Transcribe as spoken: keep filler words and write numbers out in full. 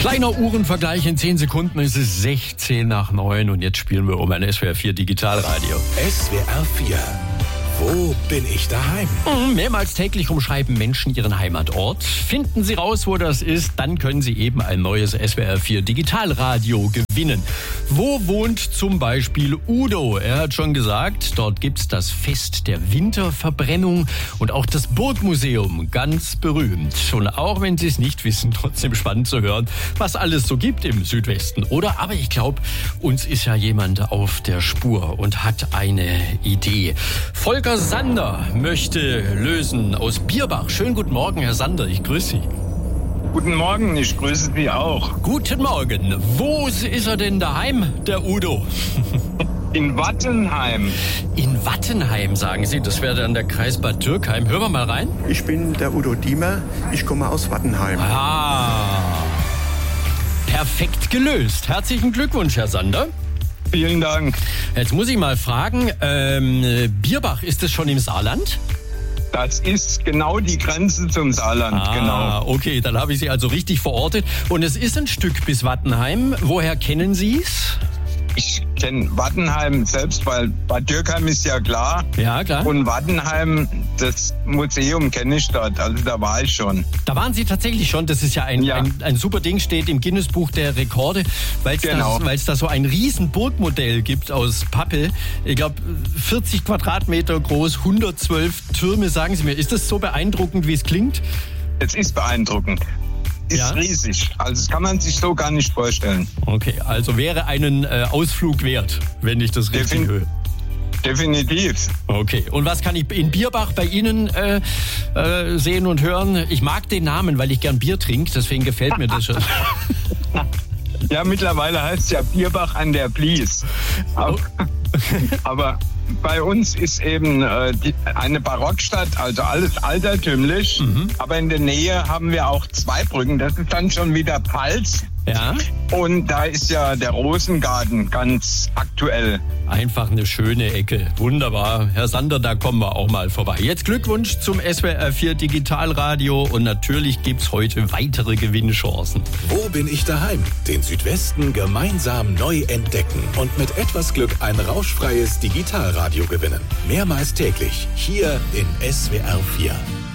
Kleiner Uhrenvergleich, in zehn Sekunden ist es sechzehn nach neun und jetzt spielen wir um ein S W R vier Digitalradio. S W R vier. Wo bin ich daheim? Mehrmals täglich umschreiben Menschen ihren Heimatort. Finden Sie raus, wo das ist, dann können Sie eben ein neues S W R vier Digitalradio gewinnen. Wo wohnt zum Beispiel Udo? Er hat schon gesagt, dort gibt's das Fest der Winterverbrennung und auch das Burgmuseum, ganz berühmt. Und auch wenn Sie es nicht wissen, trotzdem spannend zu hören, was alles so gibt im Südwesten, oder? Aber ich glaube, uns ist ja jemand auf der Spur und hat eine Idee. Volker Sander möchte lösen aus Bierbach. Schönen guten Morgen, Herr Sander, ich grüße Sie. Guten Morgen, ich grüße Sie auch. Guten Morgen. Wo ist er denn daheim, der Udo? In Wattenheim. In Wattenheim, sagen Sie, das wäre dann der Kreis Bad Dürkheim. Hören wir mal rein. Ich bin der Udo Diemer, ich komme aus Wattenheim. Ah, perfekt gelöst. Herzlichen Glückwunsch, Herr Sander. Vielen Dank. Jetzt muss ich mal fragen, ähm, Bierbach, ist es schon im Saarland? Das ist genau die Grenze zum Saarland, ah, genau. Okay, dann habe ich Sie also richtig verortet. Und es ist ein Stück bis Wattenheim. Woher kennen Sie es? Ich kenne Wattenheim selbst, weil Bad Dürkheim ist ja klar. Ja, klar. Und Wattenheim, das Museum kenne ich dort, also da war ich schon. Da waren Sie tatsächlich schon, das ist ja ein, Ja. ein, ein super Ding, steht im Guinness-Buch der Rekorde, weil es Genau. da, da so ein riesen Burgmodell gibt aus Pappe. Ich glaube, vierzig Quadratmeter groß, hundertzwölf Türme, sagen Sie mir. Ist das so beeindruckend, wie es klingt? Es ist beeindruckend. Ist Ja? riesig. Also das kann man sich so gar nicht vorstellen. Okay, also wäre einen äh, Ausflug wert, wenn ich das richtig Defin- höre. Definitiv. Okay, und was kann ich in Bierbach bei Ihnen äh, äh, sehen und hören? Ich mag den Namen, weil ich gern Bier trinke, deswegen gefällt mir das schon. Ja, mittlerweile heißt es ja Bierbach an der Blies. Aber, aber bei uns ist eben äh, die, eine Barockstadt, also alles altertümlich. Mhm. Aber in der Nähe haben wir auch zwei Brücken. Das ist dann schon wieder Pfalz. Ja, Und da ist ja der Rosengarten ganz aktuell. einfach eine schöne Ecke. Wunderbar. Herr Sander, da kommen wir auch mal vorbei. Jetzt Glückwunsch zum S W R vier Digitalradio und natürlich gibt's heute weitere Gewinnchancen. Wo bin ich daheim? Den Südwesten gemeinsam neu entdecken und mit etwas Glück ein rauschfreies Digitalradio gewinnen. Mehrmals täglich hier in S W R vier.